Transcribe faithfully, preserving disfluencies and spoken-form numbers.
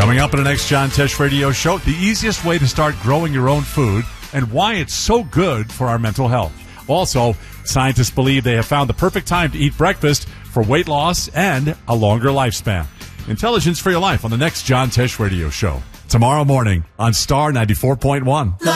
Coming up in the next John Tesh Radio Show, the easiest way to start growing your own food and why it's so good for our mental health. Also, scientists believe they have found the perfect time to eat breakfast for weight loss and a longer lifespan. Intelligence for your life on the next John Tesh Radio Show. Tomorrow morning on Star ninety-four point one.